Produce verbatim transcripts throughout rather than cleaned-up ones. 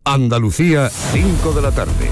Andalucía, cinco de la tarde.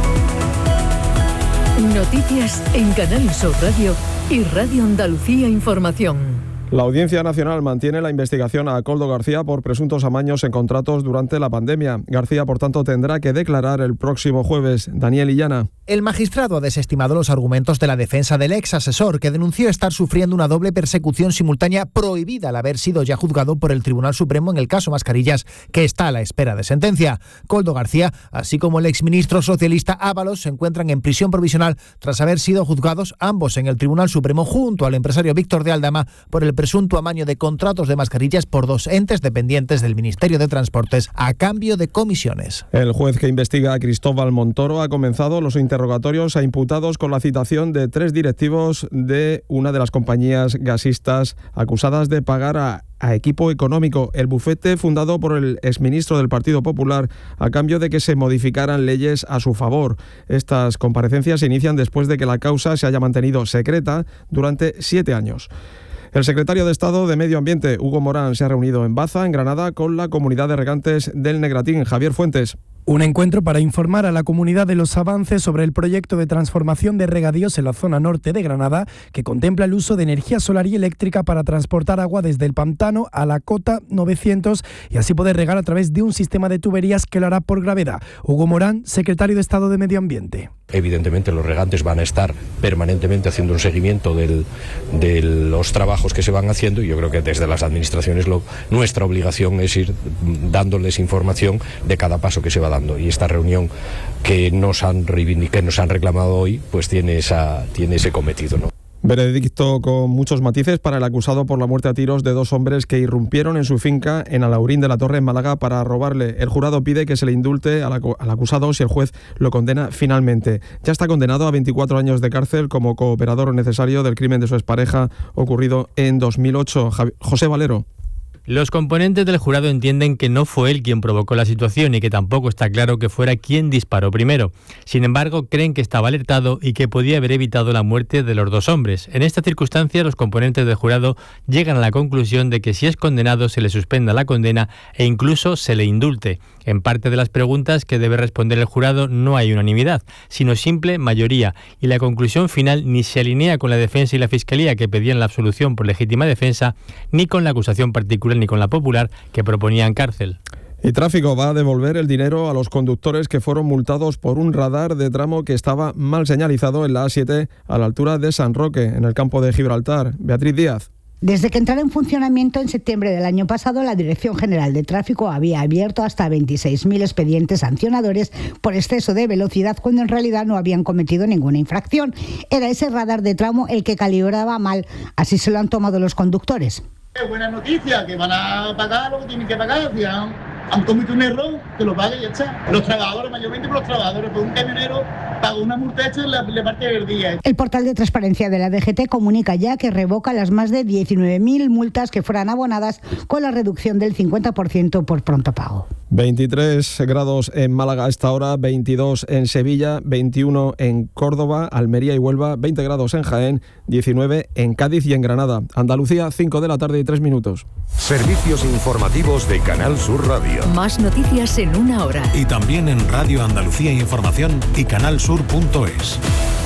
Noticias en Canal Sur Radio y Radio Andalucía Información. La Audiencia Nacional mantiene la investigación a Koldo García por presuntos amaños en contratos durante la pandemia. García, por tanto, tendrá que declarar el próximo jueves. Daniel Illana. El magistrado ha desestimado los argumentos de la defensa del ex asesor, que denunció estar sufriendo una doble persecución simultánea prohibida al haber sido ya juzgado por el Tribunal Supremo en el caso Mascarillas, que está a la espera de sentencia. Koldo García, así como el exministro socialista Ábalos, se encuentran en prisión provisional tras haber sido juzgados ambos en el Tribunal Supremo junto al empresario Víctor de Aldama por el presunto amaño de contratos de mascarillas por dos entes dependientes del Ministerio de Transportes a cambio de comisiones. El juez que investiga a Cristóbal Montoro ha comenzado los interrogatorios a imputados con la citación de tres directivos de una de las compañías gasistas acusadas de pagar a a Equipo Económico, el bufete fundado por el exministro del Partido Popular a cambio de que se modificaran leyes a su favor. Estas comparecencias se inician después de que la causa se haya mantenido secreta durante siete años. El secretario de Estado de Medio Ambiente, Hugo Morán, se ha reunido en Baza, en Granada, con la comunidad de regantes del Negratín. Javier Fuentes. Un encuentro para informar a la comunidad de los avances sobre el proyecto de transformación de regadíos en la zona norte de Granada, que contempla el uso de energía solar y eléctrica para transportar agua desde el pantano a la cota novecientos y así poder regar a través de un sistema de tuberías que lo hará por gravedad. Hugo Morán, secretario de Estado de Medio Ambiente. Evidentemente los regantes van a estar permanentemente haciendo un seguimiento del, de los trabajos que se van haciendo y yo creo que desde las administraciones lo, nuestra obligación es ir dándoles información de cada paso que se va dando y esta reunión que nos han reivindicado, que nos han reclamado hoy, pues tiene, esa, tiene ese cometido, ¿no? Veredicto con muchos matices para el acusado por la muerte a tiros de dos hombres que irrumpieron en su finca en Alaurín de la Torre, en Málaga, para robarle. El jurado pide que se le indulte al, acu- al acusado si el juez lo condena finalmente. Ya está condenado a veinticuatro años de cárcel como cooperador necesario del crimen de su expareja ocurrido en dos mil ocho. Javi- José Valero. Los componentes del jurado entienden que no fue él quien provocó la situación y que tampoco está claro que fuera quien disparó primero. Sin embargo, creen que estaba alertado y que podía haber evitado la muerte de los dos hombres. En esta circunstancia, los componentes del jurado llegan a la conclusión de que si es condenado se le suspenda la condena e incluso se le indulte. En parte de las preguntas que debe responder el jurado no hay unanimidad, sino simple mayoría, y la conclusión final ni se alinea con la defensa y la fiscalía que pedían la absolución por legítima defensa, ni con la acusación particular ni con la popular que proponían cárcel. Y Tráfico va a devolver el dinero a los conductores que fueron multados por un radar de tramo que estaba mal señalizado en la A siete a la altura de San Roque, en el campo de Gibraltar. Beatriz Díaz. Desde que entrara en funcionamiento en septiembre del año pasado, la Dirección General de Tráfico había abierto hasta veintiséis mil expedientes sancionadores por exceso de velocidad cuando en realidad no habían cometido ninguna infracción. Era ese radar de tramo el que calibraba mal, así se lo han tomado los conductores. Buena noticia, que van a pagar lo que tienen que pagar, si han, han cometido un error, que lo paguen y ya está. Los trabajadores, mayormente por los trabajadores, por un camionero paga una multa hecha y le, le parte del día. El portal de transparencia de la D G T comunica ya que revoca las más de diecinueve mil multas que fueran abonadas con la reducción del cincuenta por ciento por pronto pago. veintitrés grados en Málaga a esta hora, veintidós en Sevilla, veintiuno en Córdoba, Almería y Huelva, veinte grados en Jaén, diecinueve en Cádiz y en Granada. Andalucía, cinco de la tarde y tres minutos. Servicios informativos de Canal Sur Radio. Más noticias en una hora. Y también en Radio Andalucía Información y canalsur punto es.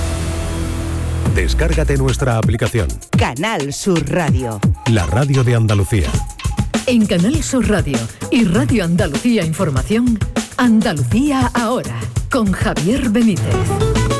Descárgate nuestra aplicación. Canal Sur Radio. La radio de Andalucía. En Canal Sur Radio y Radio Andalucía Información, Andalucía ahora, con Javier Benítez.